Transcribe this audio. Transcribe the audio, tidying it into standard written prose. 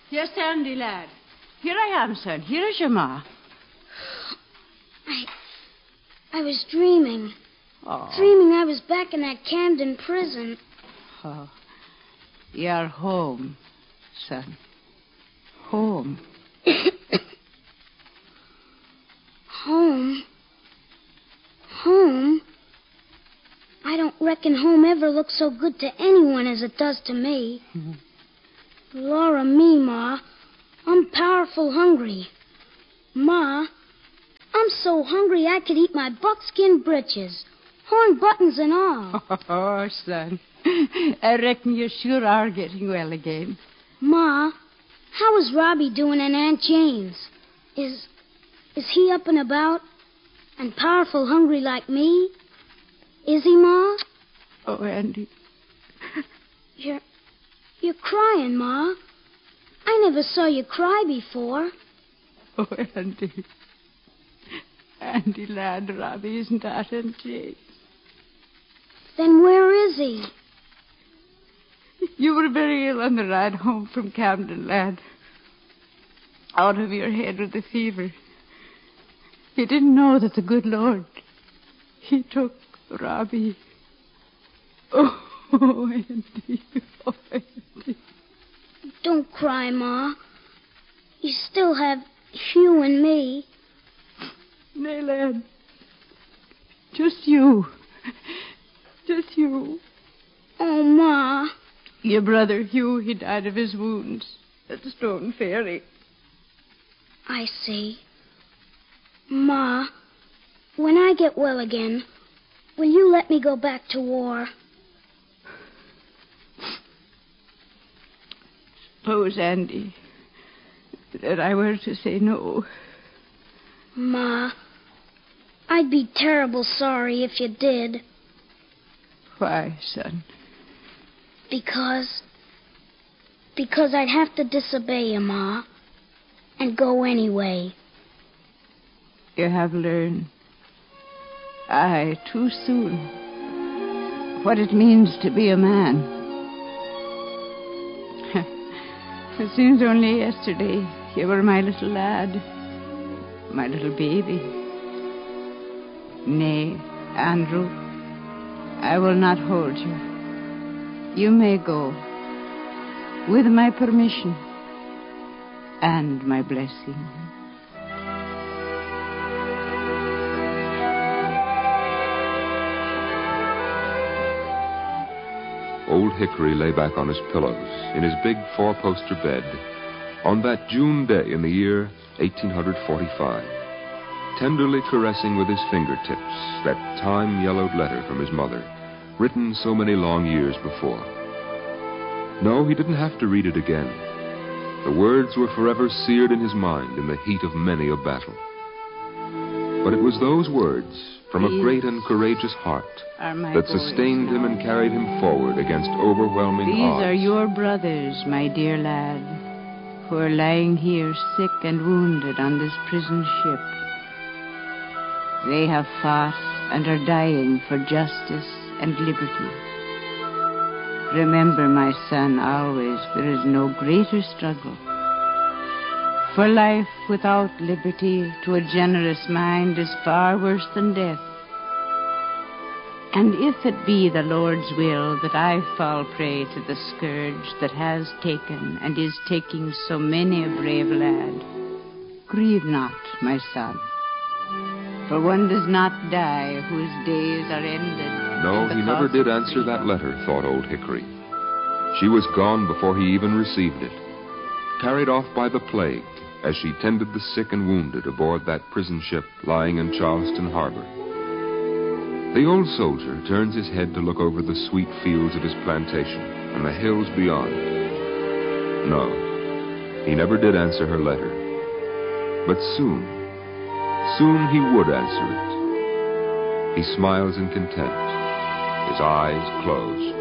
Yes, Andy, lad. Here I am, son. Here is your ma. I was dreaming. Oh. Dreaming I was back in that Camden prison. Oh. You're home, son. Home. Home? Home? I don't reckon home ever looks so good to anyone as it does to me. Laura, me, Ma. I'm powerful hungry. Ma, I'm so hungry I could eat my buckskin breeches, horn buttons and all. Oh, son. I reckon you sure are getting well again. Ma, how is Robbie doing and Aunt Jane's? Is he up and about and powerful hungry like me? Is he, Ma? Oh, Andy. You're crying, Ma. I never saw you cry before. Oh, Andy. Andy, lad, Robbie isn't at Aunt Jane. Then where is he? You were very ill on the ride home from Camden, lad. Out of your head with the fever. You didn't know that the good Lord, he took Robbie. Oh, Andy. Oh, Andy. Don't cry, Ma. You still have Hugh and me. Nay, lad. Just you. Just you. Oh, Ma. Your brother Hugh, he died of his wounds at the Stone Ferry. I see. Ma, when I get well again, will you let me go back to war? Suppose, Andy, that I were to say no. Ma, I'd be terrible sorry if you did. Why, son? Because I'd have to disobey you, Ma, and go anyway. You have learned, too soon, what it means to be a man. It seems only yesterday you were my little lad, my little baby. Nay, Andrew, I will not hold you. You may go, with my permission and my blessing. Old Hickory lay back on his pillows in his big four-poster bed on that June day in the year 1845, tenderly caressing with his fingertips that time-yellowed letter from his mother, written so many long years before. No, he didn't have to read it again. The words were forever seared in his mind in the heat of many a battle. But it was those words from a great and courageous heart that sustained him and carried him forward against overwhelming odds. These are your brothers, my dear lad, who are lying here sick and wounded on this prison ship. They have fought and are dying for justice and liberty. Remember, my son, always there is no greater struggle. For life without liberty to a generous mind is far worse than death. And if it be the Lord's will that I fall prey to the scourge that has taken and is taking so many a brave lad, grieve not, my son. For one does not die whose days are ended. No, he never did answer that letter, thought old Hickory. She was gone before he even received it, carried off by the plague as she tended the sick and wounded aboard that prison ship lying in Charleston Harbor. The old soldier turns his head to look over the sweet fields of his plantation and the hills beyond. No, he never did answer her letter. But soon he would answer it. He smiles in content, his eyes closed.